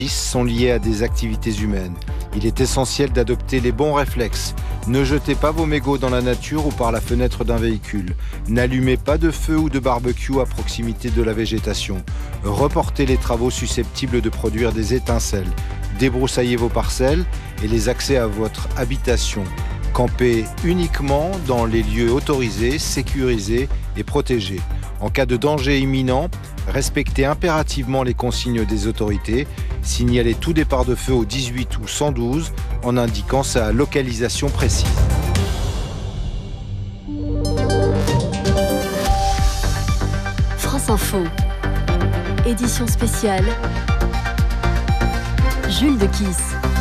sont liées à des activités humaines. Il est essentiel d'adopter les bons réflexes. Ne jetez pas vos mégots dans la nature ou par la fenêtre d'un véhicule. N'allumez pas de feu ou de barbecue à proximité de la végétation. Reportez les travaux susceptibles de produire des étincelles. Débroussaillez vos parcelles et les accès à votre habitation. Campez uniquement dans les lieux autorisés, sécurisés et protégés. En cas de danger imminent, respectez impérativement les consignes des autorités. Signalez tout départ de feu au 18 ou 112 en indiquant sa localisation précise. France Info, édition spéciale, Jules Dequisse.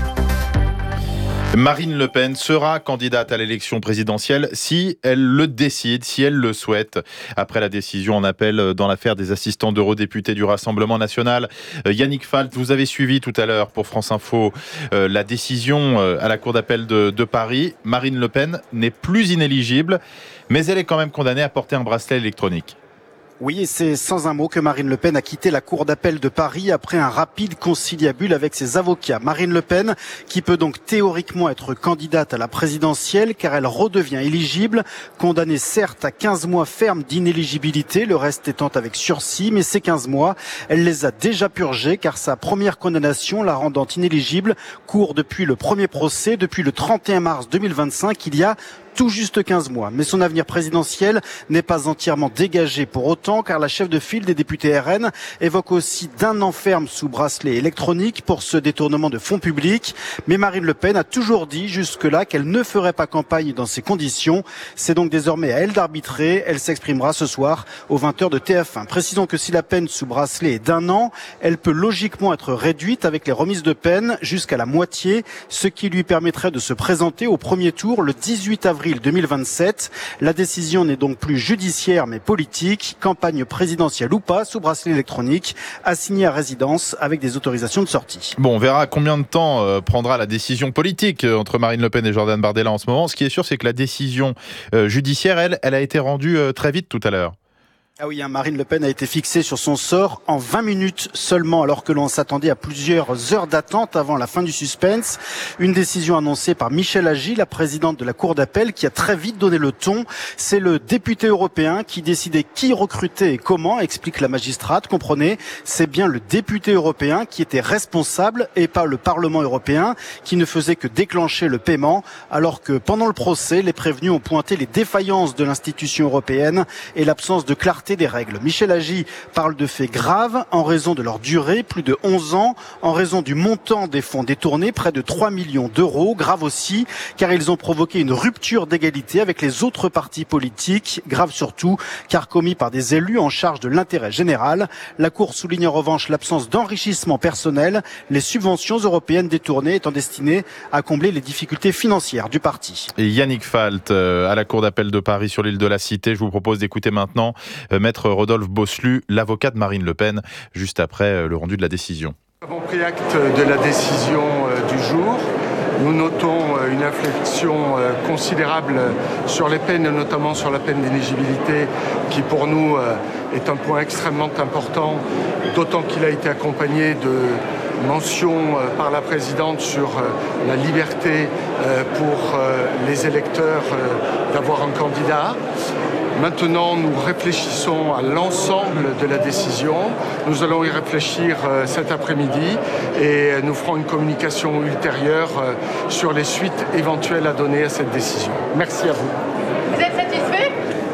Marine Le Pen sera candidate à l'élection présidentielle si elle le décide, si elle le souhaite. Après la décision en appel dans l'affaire des assistants d'eurodéputés du Rassemblement national, Yannick Falt, vous avez suivi tout à l'heure pour France Info la décision à la Cour d'appel de Paris. Marine Le Pen n'est plus inéligible, mais elle est quand même condamnée à porter un bracelet électronique. Oui, et c'est sans un mot que Marine Le Pen a quitté la Cour d'appel de Paris après un rapide conciliabule avec ses avocats. Marine Le Pen, qui peut donc théoriquement être candidate à la présidentielle car elle redevient éligible, condamnée certes à 15 mois fermes d'inéligibilité, le reste étant avec sursis, mais ces 15 mois, elle les a déjà purgés car sa première condamnation, la rendant inéligible, court depuis le premier procès, depuis le 31 mars 2025, il y a tout juste 15 mois. Mais son avenir présidentiel n'est pas entièrement dégagé pour autant, car la chef de file des députés RN évoque aussi d'1 an ferme sous bracelet électronique pour ce détournement de fonds publics. Mais Marine Le Pen a toujours dit jusque-là qu'elle ne ferait pas campagne dans ces conditions. C'est donc désormais à elle d'arbitrer. Elle s'exprimera ce soir aux 20h de TF1. Précisons que si la peine sous bracelet est d'1 an, elle peut logiquement être réduite avec les remises de peine jusqu'à la moitié, ce qui lui permettrait de se présenter au premier tour le 18 avril 2027. La décision n'est donc plus judiciaire mais politique. Campagne présidentielle ou pas, sous bracelet électronique, assigné à résidence avec des autorisations de sortie. Bon, on verra combien de temps prendra la décision politique entre Marine Le Pen et Jordan Bardella en ce moment. Ce qui est sûr, c'est que la décision judiciaire, elle a été rendue très vite tout à l'heure. Ah oui, Marine Le Pen a été fixée sur son sort en 20 minutes seulement, alors que l'on s'attendait à plusieurs heures d'attente avant la fin du suspense. Une décision annoncée par Michèle Agy, la présidente de la Cour d'appel, qui a très vite donné le ton. C'est le député européen qui décidait qui recruter et comment, explique la magistrate. Comprenez, c'est bien le député européen qui était responsable et pas le Parlement européen qui ne faisait que déclencher le paiement, alors que pendant le procès, les prévenus ont pointé les défaillances de l'institution européenne et l'absence de clarté des règles. Michèle Agy parle de faits graves en raison de leur durée, plus de 11 ans, en raison du montant des fonds détournés, près de 3 millions d'euros. Grave aussi, car ils ont provoqué une rupture d'égalité avec les autres partis politiques. Grave surtout, car commis par des élus en charge de l'intérêt général. La Cour souligne en revanche l'absence d'enrichissement personnel, les subventions européennes détournées étant destinées à combler les difficultés financières du parti. Et Yannick Falt, à la Cour d'appel de Paris sur l'île de la Cité. Je vous propose d'écouter maintenant Maître Rodolphe Bosselut, l'avocat de Marine Le Pen, juste après le rendu de la décision. Nous avons pris acte de la décision du jour. Nous notons une inflexion considérable sur les peines, notamment sur la peine d'inéligibilité, qui pour nous est un point extrêmement important, d'autant qu'il a été accompagné de mentions par la présidente sur la liberté pour les électeurs d'avoir un candidat. Maintenant, nous réfléchissons à l'ensemble de la décision. Nous allons y réfléchir cet après-midi et nous ferons une communication ultérieure sur les suites éventuelles à donner à cette décision. Merci à vous. Vous êtes satisfait ?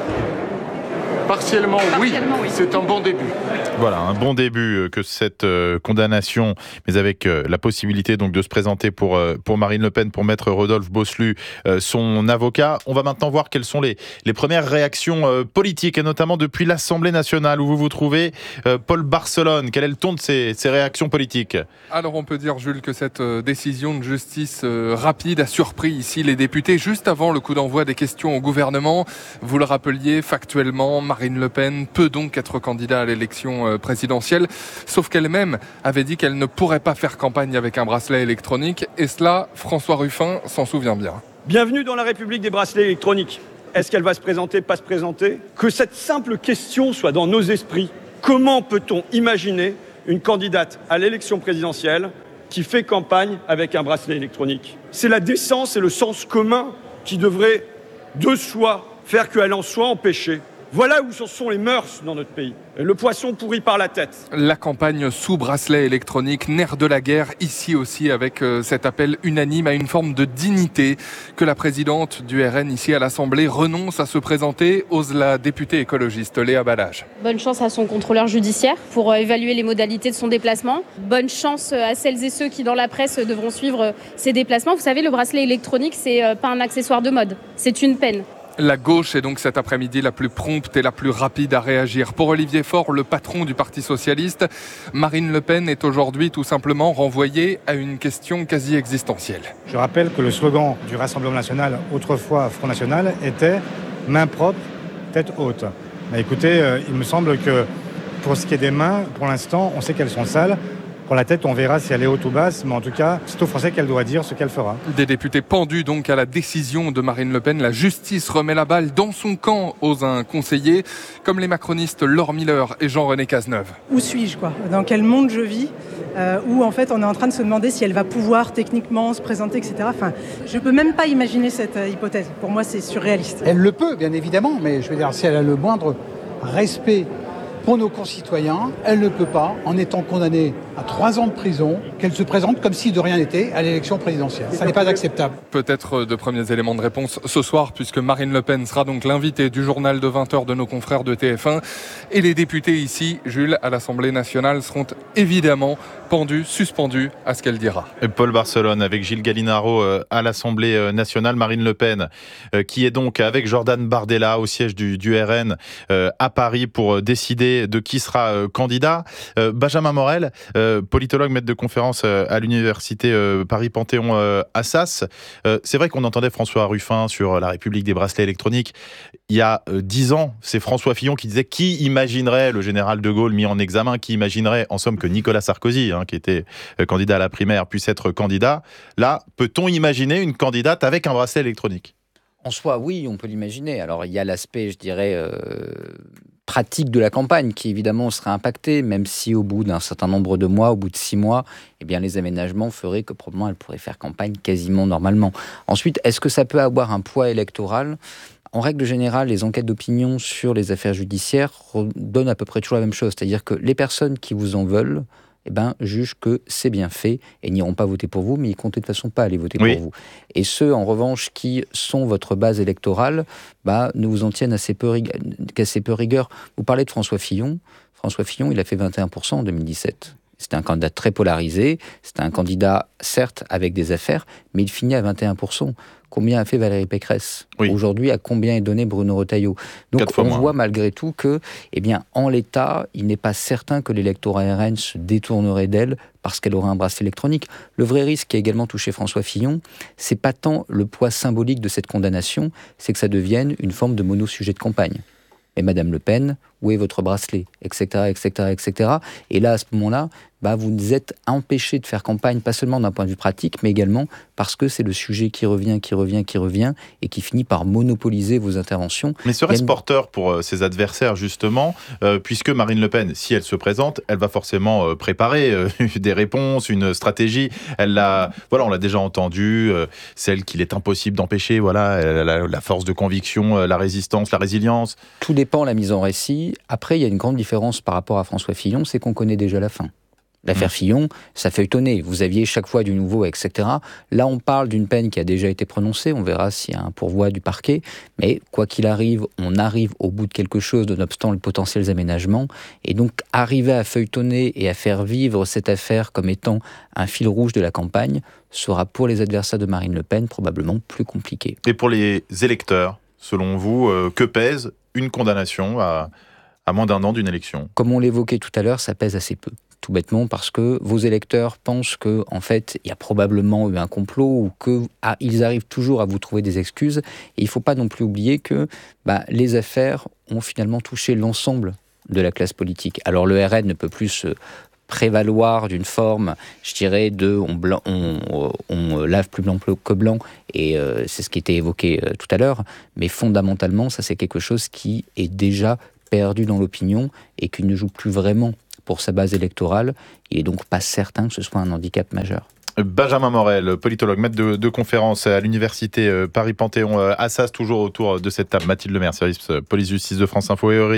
Partiellement, oui. C'est un bon début. Voilà, un bon début que cette condamnation, mais avec la possibilité donc de se présenter pour Marine Le Pen, pour Maître Rodolphe Bosselut, son avocat. On va maintenant voir quelles sont les premières réactions politiques, et notamment depuis l'Assemblée nationale où vous vous trouvez. Paul Barcelone, quel est le ton de ces réactions politiques ? Alors on peut dire, Jules, que cette décision de justice rapide a surpris ici les députés juste avant le coup d'envoi des questions au gouvernement. Vous le rappeliez, factuellement, Marine Le Pen peut donc être candidat à l'élection présidentielle, sauf qu'elle-même avait dit qu'elle ne pourrait pas faire campagne avec un bracelet électronique, et cela, François Ruffin s'en souvient bien. Bienvenue dans la République des bracelets électroniques. Est-ce qu'elle va se présenter, pas se présenter ? Que cette simple question soit dans nos esprits. Comment peut-on imaginer une candidate à l'élection présidentielle qui fait campagne avec un bracelet électronique. C'est la décence et le sens commun qui devraient, de soi, faire qu'elle en soit empêchée. Voilà où sont les mœurs dans notre pays. Le poisson pourri par la tête. La campagne sous bracelet électronique, nerf de la guerre, ici aussi avec cet appel unanime à une forme de dignité que la présidente du RN ici à l'Assemblée renonce à se présenter, ose la députée écologiste Léa Balage. Bonne chance à son contrôleur judiciaire pour évaluer les modalités de son déplacement. Bonne chance à celles et ceux qui dans la presse devront suivre ses déplacements. Vous savez, le bracelet électronique, c'est pas un accessoire de mode, c'est une peine. La gauche est donc cet après-midi la plus prompte et la plus rapide à réagir. Pour Olivier Faure, le patron du Parti socialiste, Marine Le Pen est aujourd'hui tout simplement renvoyée à une question quasi existentielle. Je rappelle que le slogan du Rassemblement national, autrefois Front National, était « main propre, tête haute ». Mais écoutez, il me semble que pour ce qui est des mains, pour l'instant, on sait qu'elles sont sales. Pour la tête, on verra si elle est haute ou basse, mais en tout cas, c'est aux Français qu'elle doit dire ce qu'elle fera. Des députés pendus donc à la décision de Marine Le Pen. La justice remet la balle dans son camp aux un conseiller, comme les macronistes Laure Miller et Jean-René Cazeneuve. Où suis-je, quoi ? Dans quel monde je vis ? Où en fait on est en train de se demander si elle va pouvoir techniquement se présenter, etc. Enfin, je peux même pas imaginer cette hypothèse. Pour moi, c'est surréaliste. Elle le peut, bien évidemment, mais je veux dire, si elle a le moindre respect pour nos concitoyens, elle ne peut pas, en étant condamnée à 3 ans de prison, qu'elle se présente comme si de rien n'était à l'élection présidentielle. Ça n'est pas acceptable. Peut-être de premiers éléments de réponse ce soir, puisque Marine Le Pen sera donc l'invitée du journal de 20h de nos confrères de TF1. Et les députés ici, Jules, à l'Assemblée nationale, seront évidemment pendus, suspendus à ce qu'elle dira. Et Paul Barcelone avec Gilles Gallinaro à l'Assemblée nationale. Marine Le Pen qui est donc avec Jordan Bardella au siège du RN à Paris pour décider de qui sera candidat. Benjamin Morel, politologue, maître de conférence à l'université Paris-Panthéon-Assas. C'est vrai qu'on entendait François Ruffin sur la République des bracelets électroniques. Il y a 10 ans, c'est François Fillon qui disait qui imaginerait le général de Gaulle mis en examen, qui imaginerait en somme que Nicolas Sarkozy, qui était candidat à la primaire, puisse être candidat. Là, peut-on imaginer une candidate avec un bracelet électronique ? En soi, oui, on peut l'imaginer. Alors, il y a l'aspect, je dirais, pratique de la campagne qui, évidemment, serait impacté, même si au bout d'un certain nombre de mois, au bout de 6 mois, eh bien, les aménagements feraient que probablement elle pourrait faire campagne quasiment normalement. Ensuite, est-ce que ça peut avoir un poids électoral ? En règle générale, les enquêtes d'opinion sur les affaires judiciaires donnent à peu près toujours la même chose. C'est-à-dire que les personnes qui vous en veulent, jugent que c'est bien fait et n'iront pas voter pour vous, mais ils comptent de toute façon pas aller voter pour vous. Et ceux, en revanche, qui sont votre base électorale, ne vous en tiennent qu'assez peu rigueur. Vous parlez de François Fillon. François Fillon, il a fait 21% en 2017. C'était un candidat très polarisé. C'était un candidat, certes, avec des affaires, mais il finit à 21%. Combien a fait Valérie Pécresse ? Aujourd'hui, à combien est donné Bruno Retailleau ? Donc, on voit malgré tout que, en l'état, il n'est pas certain que l'électorat RN se détournerait d'elle parce qu'elle aurait un bracelet électronique. Le vrai risque qui a également touché François Fillon, c'est pas tant le poids symbolique de cette condamnation, c'est que ça devienne une forme de mono-sujet de campagne. Mais Madame Le Pen, où est votre bracelet, etc., etc., etc. Et là, à ce moment-là, vous êtes empêché de faire campagne, pas seulement d'un point de vue pratique, mais également parce que c'est le sujet qui revient, et qui finit par monopoliser vos interventions. Mais serait-ce porteur pour ses adversaires, justement, puisque Marine Le Pen, si elle se présente, elle va forcément préparer des réponses, une stratégie. On l'a déjà entendu, celle qu'il est impossible d'empêcher, elle a la force de conviction, la résistance, la résilience. Tout dépend de la mise en récit. Après, il y a une grande différence par rapport à François Fillon, c'est qu'on connaît déjà la fin. L'affaire Fillon, ça feuilletonnait. Vous aviez chaque fois du nouveau, etc. Là, on parle d'une peine qui a déjà été prononcée. On verra s'il y a un pourvoi du parquet. Mais quoi qu'il arrive, on arrive au bout de quelque chose, nonobstant les potentiels aménagements. Et donc, arriver à feuilletonner et à faire vivre cette affaire comme étant un fil rouge de la campagne sera pour les adversaires de Marine Le Pen probablement plus compliqué. Et pour les électeurs, selon vous, que pèse une condamnation à moins d'un an d'une élection ? Comme on l'évoquait tout à l'heure, ça pèse assez peu. Tout bêtement parce que vos électeurs pensent que, en fait, il y a probablement eu un complot ou qu'ils arrivent toujours à vous trouver des excuses. Et il ne faut pas non plus oublier que les affaires ont finalement touché l'ensemble de la classe politique. Alors le RN ne peut plus se prévaloir d'une forme, je dirais, on lave plus blanc que blanc, et c'est ce qui était évoqué tout à l'heure. Mais fondamentalement, ça c'est quelque chose qui est déjà perdu dans l'opinion et qui ne joue plus vraiment pour sa base électorale. Il n'est donc pas certain que ce soit un handicap majeur. Benjamin Morel, politologue, maître de conférence à l'université Paris-Panthéon, Assas, toujours autour de cette table. Mathilde Lemaire, service police-justice de France Info et